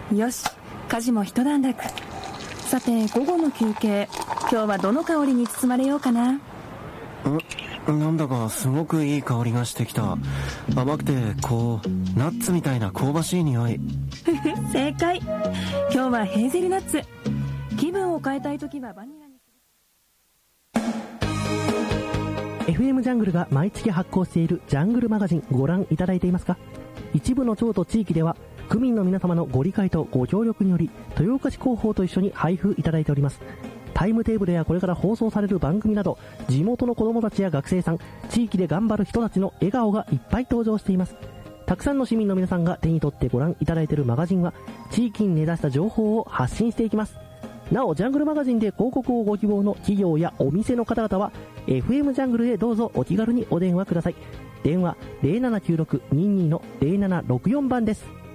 よし、家事も一段落。さて、午後の休憩、今日はどの香りに包まれようかな。 なんだかすごくいい香りがしてきた。甘くてナッツみたいな香ばしい匂い。 正解。今日はヘーゼルナッツ。気分を変えたいときはバニラに。 FM ジャングルが毎月発行しているジャングルマガジン、ご覧いただいていますか？一部の町と地域では区民の皆様のご理解とご協力により、豊岡市広報と一緒に配布いただいております。タイムテーブルやこれから放送される番組など、地元の子供たちや学生さん、地域で頑張る人たちの笑顔がいっぱい登場しています。たくさんの市民の皆さんが手に取ってご覧いただいているマガジンは、地域に根ざした情報を発信していきます。なお、ジャングルマガジンで広告をご希望の企業やお店の方々は FM ジャングルへどうぞお気軽にお電話ください。電話 0796-22-0764 番です。